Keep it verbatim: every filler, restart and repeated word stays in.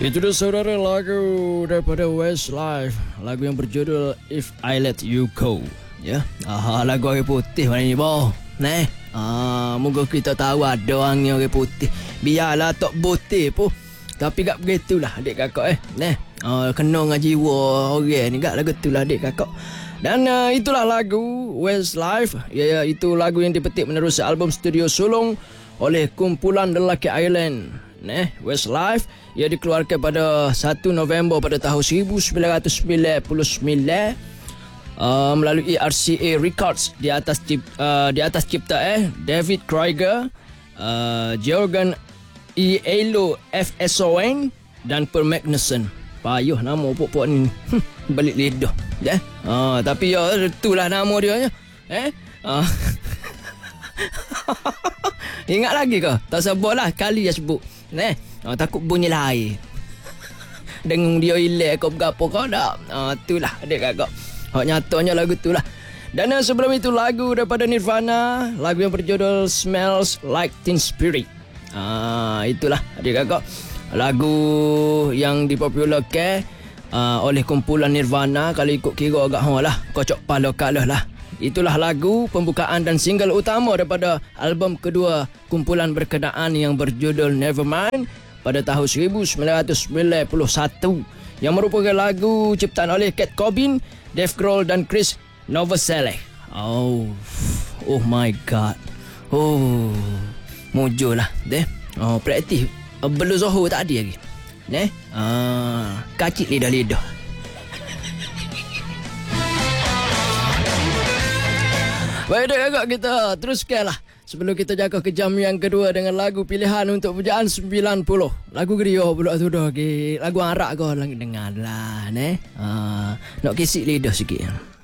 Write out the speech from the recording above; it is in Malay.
Itu dia saudara, lagu daripada Westlife, lagu yang berjudul If I Let You Go. Ya, aha, lagu orang putih mana ni boh. Neh, ah, moga kita tahu ada orang ni orang putih. Biarlah tok putih pun, tapi gak begitulah adik kakak eh. Neh, ah, kena dengan jiwa orang ni gak lagu itulah adik kakak. Dan uh, itulah lagu Westlife. Ya, ya, itu lagu yang dipetik menerusi album studio sulung oleh kumpulan lelaki Ireland. Neh, Westlife ia dikeluarkan pada satu November pada tahun seribu sembilan ratus sembilan puluh sembilan uh, melalui R C A Records di atas cip, uh, di atas cipta eh David Krieger, uh, Georgen E. Elo F S O N dan Per Magnuson. Payuh nama pokok ni. Balik lidah. Ya. Uh, tapi ya itulah nama dia ya. Eh? Uh. Ingat lagi ke? Tak sabarlah kali dia sebut. Neh, oh, takut bunyi lain. Dengung dia ilek kau berapa kau tak? Ah, itulah adik kakak. Hak nyatanya lagu itulah. Dan uh, sebelum itu lagu daripada Nirvana, lagu yang berjudul Smells Like Teen Spirit. Ah, itulah adik kakak. Lagu yang dipopularkan uh, oleh kumpulan Nirvana. Kalau ikut kira agak hang lah, kocok pala kalah lah. Itulah lagu pembukaan dan single utama daripada album kedua kumpulan berkenaan yang berjudul Nevermind pada tahun seribu sembilan ratus sembilan puluh satu, yang merupakan lagu ciptaan oleh Kurt Cobain, Dave Grohl dan Chris Novoselic. Oh, oh my god. Oh, mujur lah deh. Oh, praktis belum Zohor tak ada lagi. Neh, ah, kacik lidah-lidah. Baik dah kakak, kita teruskanlah sebelum kita jangkau ke jam yang kedua dengan lagu pilihan untuk pujaan sembilan puluh. Lagu gerio pula tu dah. Lagu arak kau dengar lah. Neh. Ah, nak kisik lidah sikit.